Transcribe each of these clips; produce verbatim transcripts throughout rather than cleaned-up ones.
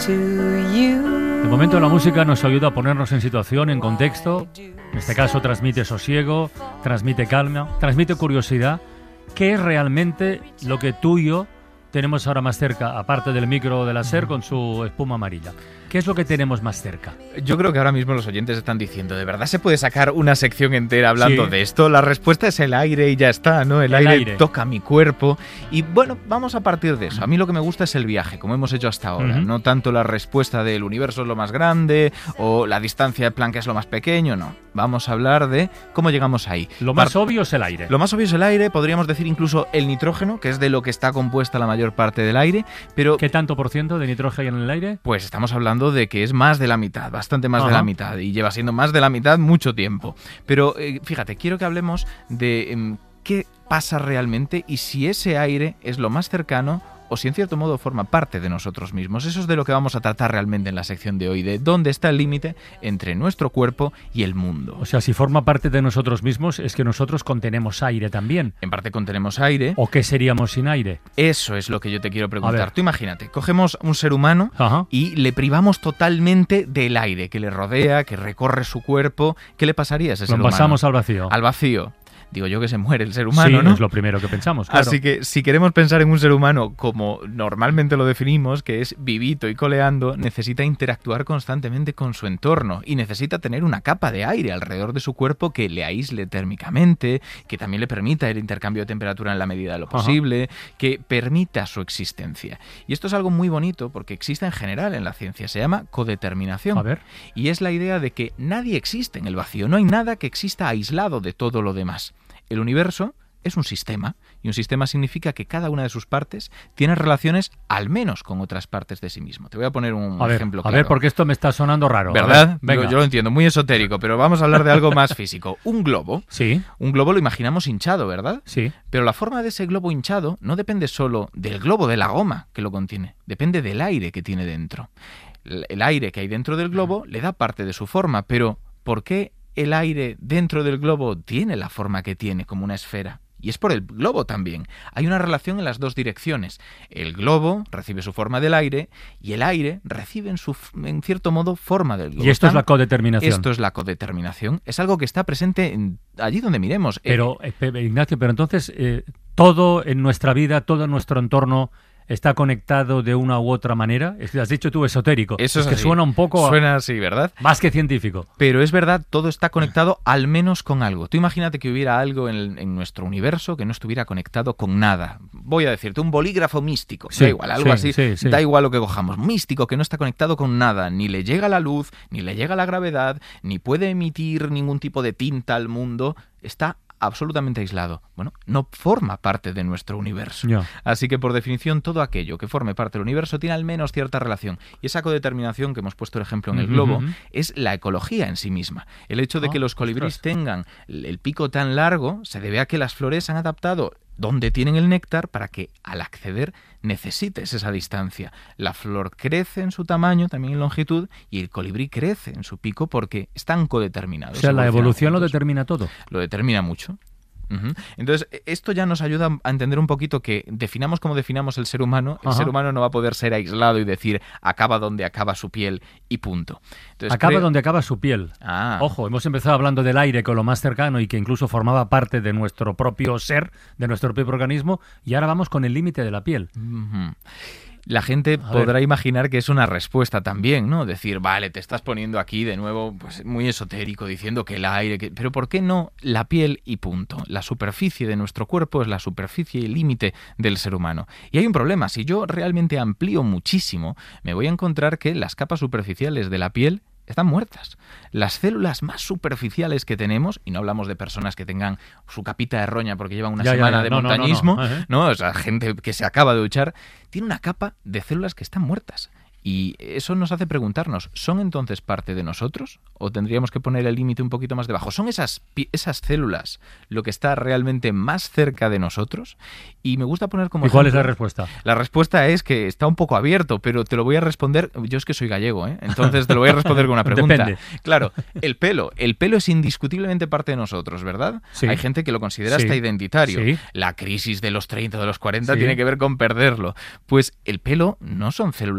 De momento la música nos ayuda a ponernos en situación, en contexto. En este caso transmite sosiego, transmite calma, transmite curiosidad. ¿Qué es realmente lo que tú y yo tenemos ahora más cerca, aparte del micro de la SER con su espuma amarilla? ¿Qué es lo que tenemos más cerca? Yo creo que ahora mismo los oyentes están diciendo, ¿de verdad se puede sacar una sección entera hablando Sí. de esto? La respuesta es el aire y ya está, ¿no? El, El aire, aire. toca mi cuerpo. Y bueno, vamos a partir de eso. A mí lo que me gusta es el viaje, como hemos hecho hasta ahora. Uh-huh. No tanto la respuesta del universo es lo más grande o la distancia de Planck es lo más pequeño, no. Vamos a hablar de cómo llegamos ahí. Lo más Par- obvio es el aire. Lo más obvio es el aire, podríamos decir incluso el nitrógeno, que es de lo que está compuesta la mayor parte del aire, pero ¿Qué tanto por ciento de nitrógeno en el aire? pues estamos hablando de que es más de la mitad, bastante más de Ajá. la mitad, y lleva siendo más de la mitad mucho tiempo. Pero eh, fíjate, quiero que hablemos de em, qué pasa realmente y si ese aire es lo más cercano o si en cierto modo forma parte de nosotros mismos. Eso es de lo que vamos a tratar realmente en la sección de hoy, de dónde está el límite entre nuestro cuerpo y el mundo. O sea, si forma parte de nosotros mismos, es que nosotros contenemos aire también. En parte contenemos aire. ¿O qué seríamos sin aire? Eso es lo que yo te quiero A preguntar. ver. Tú imagínate, cogemos un ser humano Ajá. y le privamos totalmente del aire que le rodea, que recorre su cuerpo. ¿Qué le pasaría a ese Lo ser humano? pasamos al vacío. Al vacío. Digo yo que se muere el ser humano, sí, ¿no? es lo primero que pensamos, claro. Así que si queremos pensar en un ser humano como normalmente lo definimos, que es vivito y coleando, necesita interactuar constantemente con su entorno y necesita tener una capa de aire alrededor de su cuerpo que le aísle térmicamente, que también le permita el intercambio de temperatura en la medida de lo posible, Ajá. que permita su existencia. Y esto es algo muy bonito porque existe en general en la ciencia, se llama codeterminación. A ver. Y es la idea de que nadie existe en el vacío, no hay nada que exista aislado de todo lo demás. El universo es un sistema, y un sistema significa que cada una de sus partes tiene relaciones al menos con otras partes de sí mismo. Te voy a poner un a ver, ejemplo a claro. ver, porque esto me está sonando raro. ¿Verdad? Ver, venga. Yo, yo lo entiendo, muy esotérico, pero vamos a hablar de algo más físico. Un globo. Sí. Un globo lo imaginamos hinchado, ¿verdad? Sí. Pero la forma de ese globo hinchado no depende solo del globo, de la goma que lo contiene, depende del aire que tiene dentro. El, el aire que hay dentro del globo le da parte de su forma, pero ¿por qué el aire dentro del globo tiene la forma que tiene, como una esfera? Y es por el globo también. Hay una relación en las dos direcciones. El globo recibe su forma del aire y el aire recibe en, su, en cierto modo forma del globo. Y esto Están, es la codeterminación. Esto es la codeterminación. Es algo que está presente en, allí donde miremos. Pero, eh, Ignacio, pero entonces eh, todo en nuestra vida, todo en nuestro entorno está conectado de una u otra manera. Es que has dicho tú esotérico. Eso es, es que así. suena un poco... Suena así, ¿verdad? Más que científico. Pero es verdad, todo está conectado al menos con algo. Tú imagínate que hubiera algo en, en nuestro universo que no estuviera conectado con nada. Voy a decirte, un bolígrafo místico. Sí, da igual, algo sí, así. sí, sí. Da igual lo que cojamos. Místico, que no está conectado con nada. Ni le llega la luz, ni le llega la gravedad, ni puede emitir ningún tipo de tinta al mundo. Está absolutamente aislado. Bueno, no forma parte de nuestro universo. Yeah. Así que, por definición, todo aquello que forme parte del universo tiene al menos cierta relación. Y esa codeterminación que hemos puesto el ejemplo en el globo uh-huh. es la ecología en sí misma. El hecho de oh, que los colibríes ostras. tengan el pico tan largo se debe a que las flores han adaptado donde tienen el néctar para que al acceder necesites esa distancia. La flor crece en su tamaño, también en longitud, y el colibrí crece en su pico porque están codeterminados. O sea, la evolución juntos. lo determina todo. Lo determina mucho. Uh-huh. Entonces, esto ya nos ayuda a entender un poquito que definamos como definamos el ser humano, el Ajá. ser humano no va a poder ser aislado y decir acaba donde acaba su piel y punto. Entonces, acaba creo... donde acaba su piel. Ah. Ojo, hemos empezado hablando del aire con lo más cercano y que incluso formaba parte de nuestro propio ser, de nuestro propio organismo, y ahora vamos con el límite de la piel. Uh-huh. La gente A podrá ver. imaginar que es una respuesta también, ¿no? Decir, vale, te estás poniendo aquí de nuevo pues muy esotérico, diciendo que el aire... Que... Pero ¿por qué no la piel y punto? La superficie de nuestro cuerpo es la superficie y el límite del ser humano. Y hay un problema. Si yo realmente amplío muchísimo, me voy a encontrar que las capas superficiales de la piel están muertas. Las células más superficiales que tenemos, y no hablamos de personas que tengan su capita de roña porque llevan una Ya, ya, semana ya. de No, no, montañismo, no, no. Uh-huh. ¿no? O sea, gente que se acaba de duchar, tiene una capa de células que están muertas. Y eso nos hace preguntarnos, ¿son entonces parte de nosotros? ¿O tendríamos que poner el límite un poquito más debajo? ¿Son esas, esas células lo que está realmente más cerca de nosotros? Y me gusta poner como ¿Y cuál es ejemplo, la respuesta? La respuesta es que está un poco abierto, pero te lo voy a responder... Yo es que soy gallego, ¿eh? Entonces te lo voy a responder con una pregunta. Depende. Claro, el pelo. El pelo es indiscutiblemente parte de nosotros, ¿verdad? Sí. Hay gente que lo considera Sí. hasta identitario. Sí. La crisis de los treinta, de los cuarenta Sí. tiene que ver con perderlo. Pues el pelo no son células vivas.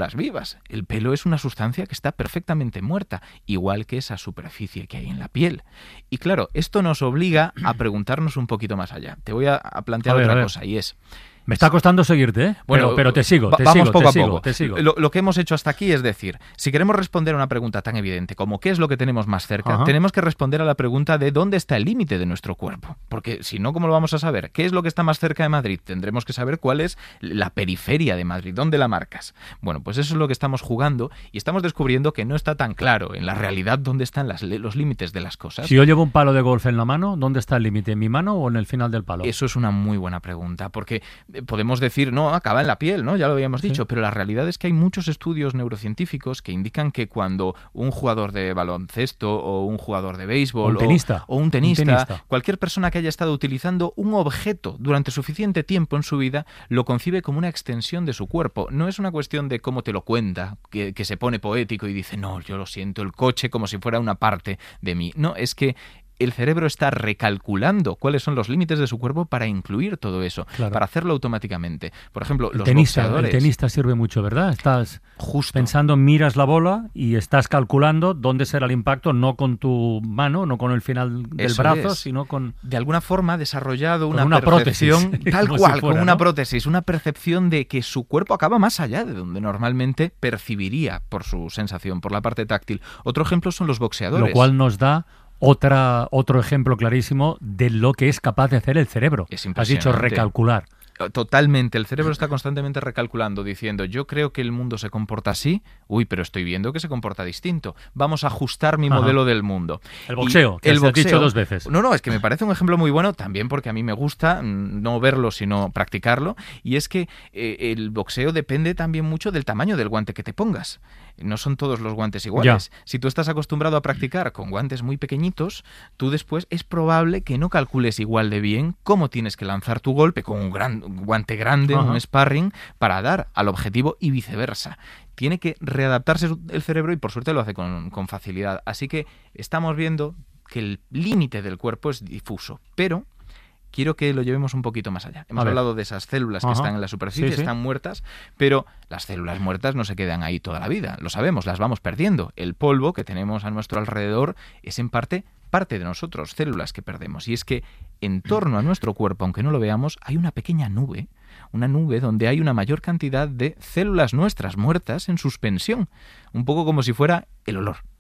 marcas. El pelo es una sustancia que está perfectamente muerta, igual que esa superficie que hay en la piel. Y claro, esto nos obliga a preguntarnos un poquito más allá. Te voy a, a plantear a ver, otra a ver. cosa, y es... Me está costando seguirte, ¿eh? Bueno, pero, pero te sigo, te vamos sigo, poco te a sigo, poco. te sigo. Lo, lo que hemos hecho hasta aquí es decir, si queremos responder a una pregunta tan evidente como qué es lo que tenemos más cerca, Ajá. tenemos que responder a la pregunta de dónde está el límite de nuestro cuerpo. Porque si no, ¿cómo lo vamos a saber? ¿Qué es lo que está más cerca de Madrid? Tendremos que saber cuál es la periferia de Madrid, dónde la marcas. Bueno, pues eso es lo que estamos jugando y estamos descubriendo que no está tan claro en la realidad dónde están las, los límites de las cosas. Si yo llevo un palo de golf en la mano, ¿dónde está el límite? ¿En mi mano o en el final del palo? Eso es una muy buena pregunta, porque podemos decir, no, acaba en la piel, ¿no? Ya lo habíamos dicho, Sí. pero la realidad es que hay muchos estudios neurocientíficos que indican que cuando un jugador de baloncesto o un jugador de béisbol O un tenista. o, o un, tenista, Un tenista. cualquier persona que haya estado utilizando un objeto durante suficiente tiempo en su vida, lo concibe como una extensión de su cuerpo. No es una cuestión de cómo te lo cuenta, que, que se pone poético y dice, no, yo lo siento, el coche como si fuera una parte de mí. No, es que el cerebro está recalculando cuáles son los límites de su cuerpo para incluir todo eso, Claro. para hacerlo automáticamente. Por ejemplo, El los tenista, el boxeadores. tenista sirve mucho, ¿verdad? Estás Justo. pensando, miras la bola y estás calculando dónde será el impacto, no con tu mano, no con el final del Eso brazo, es. sino con... De alguna forma ha desarrollado Con una, una percepción, prótesis, tal como cual, si fuera, con una ¿no? prótesis, una percepción de que su cuerpo acaba más allá de donde normalmente percibiría por su sensación, por la parte táctil. Otro ejemplo son los boxeadores. Lo cual nos da otra, otro ejemplo clarísimo de lo que es capaz de hacer el cerebro. Es Has impresionante. dicho recalcular. Totalmente, el cerebro está constantemente recalculando, diciendo, yo creo que el mundo se comporta así, uy, pero estoy viendo que se comporta distinto, vamos a ajustar mi Ajá. modelo del mundo. El boxeo, Y que has dicho dos veces. No, no, es que me parece un ejemplo muy bueno, también porque a mí me gusta mm, no verlo, sino practicarlo, y es que eh, el boxeo depende también mucho del tamaño del guante que te pongas. No son todos los guantes iguales. Si tú estás acostumbrado a practicar con guantes muy pequeñitos, tú después es probable que no calcules igual de bien cómo tienes que lanzar tu golpe con un gran guante grande, Ajá. un sparring, para dar al objetivo y viceversa. Tiene que readaptarse el cerebro y por suerte lo hace con, con facilidad. Así que estamos viendo que el límite del cuerpo es difuso, pero quiero que lo llevemos un poquito más allá. Hemos A ver. hablado de esas células que Ajá. están en la superficie, Sí, sí. están muertas, pero las células muertas no se quedan ahí toda la vida. Lo sabemos, las vamos perdiendo. El polvo que tenemos a nuestro alrededor es en parte parte de nosotros, células que perdemos. Y es que en torno a nuestro cuerpo, aunque no lo veamos, hay una pequeña nube, una nube donde hay una mayor cantidad de células nuestras muertas en suspensión, un poco como si fuera el olor.